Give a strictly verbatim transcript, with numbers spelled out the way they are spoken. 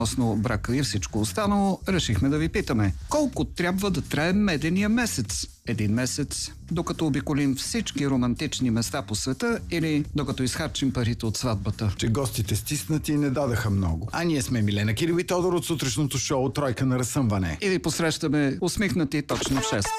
Относно брака и всичко останало, решихме да ви питаме: колко трябва да трае медения месец? Един месец, докато обиколим всички романтични места по света, или докато изхарчим парите от сватбата? Че гостите стиснати и не дадаха много. А ние сме Милена Кирил и Тодор от сутрешното шоу Тройка на разсъмване. Или посрещаме усмихнати точно в шест.